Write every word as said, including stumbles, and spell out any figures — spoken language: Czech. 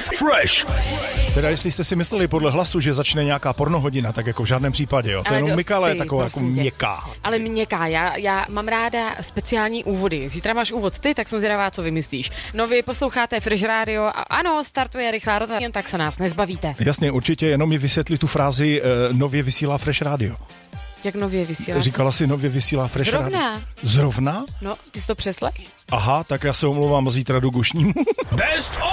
Fresh. Teda jestli jste si mysleli podle hlasu, že začne nějaká pornohodina, tak jako v žádném případě, jo. To je jenom Mikale, taková jako měkká. Ale měkká, já, já mám ráda speciální úvody. Zítra máš úvod ty, tak jsem zvědavá, co vymyslíš. No vy posloucháte Fresh Radio a ano, startuje rychlá rota, jen tak se nás nezbavíte. Jasně, určitě, jenom mi vysvětli tu frázi uh, nově vysílá Fresh Radio. Jak nově vysílá? Říkala si nově vysílá Fresh Radio. Zrovna. Zrovna? No, ty jsi to přeslech? Aha, tak já se omlouvám, zítra jdu k ušnímu. Best